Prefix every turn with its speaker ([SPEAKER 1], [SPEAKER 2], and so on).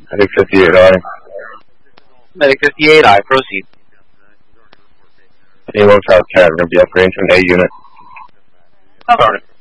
[SPEAKER 1] Medic 58I.
[SPEAKER 2] Medic 58I, proceed.
[SPEAKER 1] Anyone South Cat, we're going to be upgrading to an A unit.
[SPEAKER 2] Affirmative.